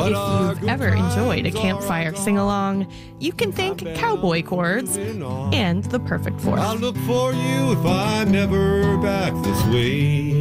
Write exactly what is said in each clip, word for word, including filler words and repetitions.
if you've ever enjoyed a campfire sing-along, you can thank cowboy chords and the perfect fourth. I'll look for you if I'm ever back this way.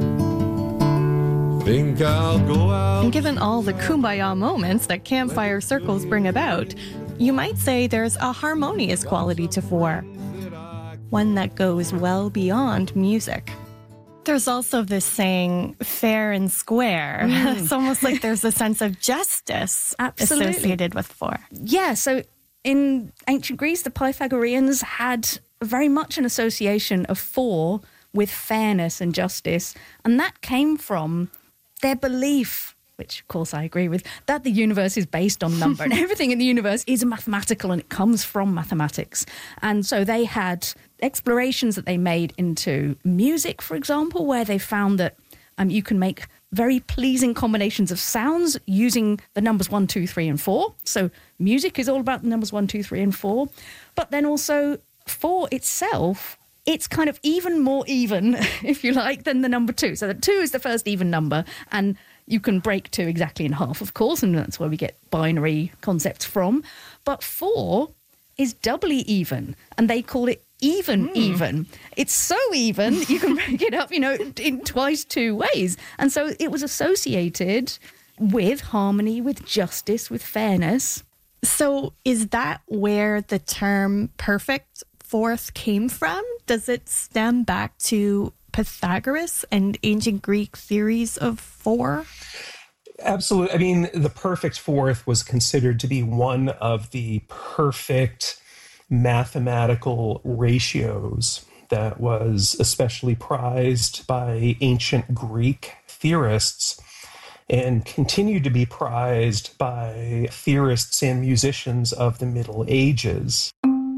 Think I'll go out. And given all the kumbaya moments that campfire circles bring about, you might say there's a harmonious quality to four, one that goes well beyond music. There's also this saying, fair and square. Mm. It's almost like there's a sense of justice Absolutely. associated with four. Yeah, so in ancient Greece, the Pythagoreans had very much an association of four with fairness and justice, and that came from their belief, which of course I agree with, that the universe is based on number and everything in the universe is mathematical and it comes from mathematics. And so they had explorations that they made into music, for example, where they found that um, you can make very pleasing combinations of sounds using the numbers one, two, three, and four. So music is all about the numbers one, two, three, and four. But then also four itself, it's kind of even more even, if you like, than the number two. So the two is the first even number, and you can break two exactly in half, of course, and that's where we get binary concepts from. But four is doubly even, and they call it even mm. even. It's so even, you can break it up, you know, in twice two ways. And so it was associated with harmony, with justice, with fairness. So is that where the term perfect fourth came from? Does it stem back to Pythagoras and ancient Greek theories of four? Absolutely. I mean, the perfect fourth was considered to be one of the perfect mathematical ratios that was especially prized by ancient Greek theorists and continued to be prized by theorists and musicians of the Middle Ages.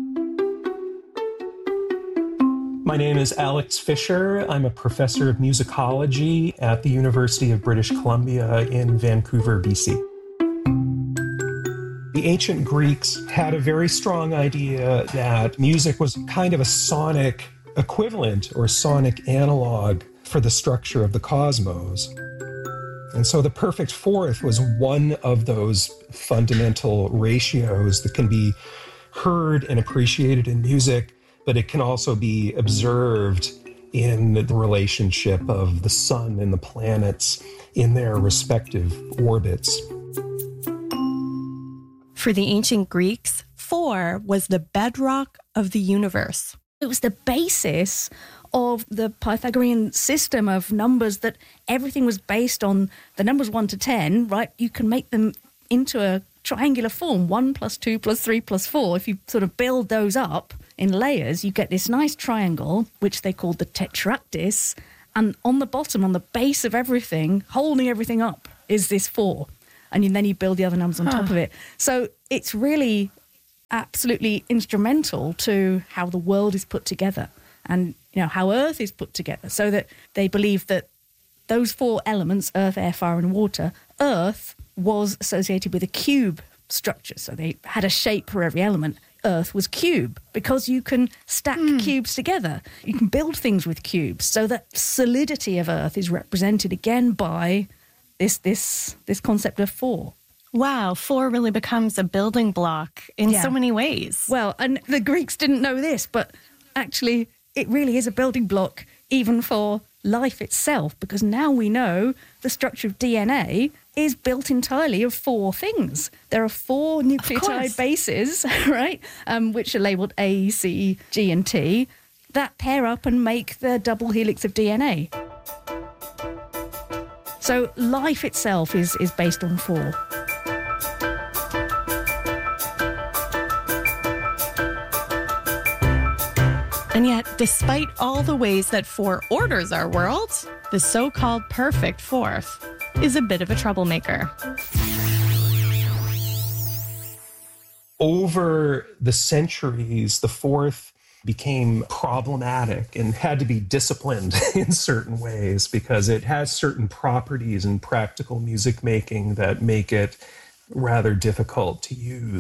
My name is Alex Fisher. I'm a professor of musicology at the University of British Columbia in Vancouver, B C. The ancient Greeks had a very strong idea that music was kind of a sonic equivalent or sonic analog for the structure of the cosmos. And so the perfect fourth was one of those fundamental ratios that can be heard and appreciated in music, but it can also be observed in the relationship of the sun and the planets in their respective orbits. For the ancient Greeks, four was the bedrock of the universe. It was the basis of the Pythagorean system of numbers, that everything was based on the numbers one to ten, right? You can make them into a triangular form, one plus two plus three plus four. If you sort of build those up in layers, you get this nice triangle, which they called the tetractys. And on the bottom, on the base of everything, holding everything up, is this four. And then you build the other numbers on huh. top of it. So it's really absolutely instrumental to how the world is put together and, you know, how Earth is put together, so that they believe that those four elements, earth, air, fire, and water, Earth was associated with a cube structure. So they had a shape for every element. Earth was cube, because you can stack mm. cubes together. You can build things with cubes. So that solidity of Earth is represented again by this this this concept of four. Wow, four really becomes a building block in yeah. so many ways. Well, and the Greeks didn't know this, but actually it really is a building block even for life itself, because now we know the structure of D N A is built entirely of four things. There are four nucleotide bases, right, um, which are labelled A, C, G, and T, that pair up and make the double helix of D N A. So life itself is, is based on four. And yet, despite all the ways that four orders our world, the so-called perfect fourth is a bit of a troublemaker. Over the centuries, the fourth became problematic and had to be disciplined in certain ways, because it has certain properties in practical music making that make it rather difficult to use.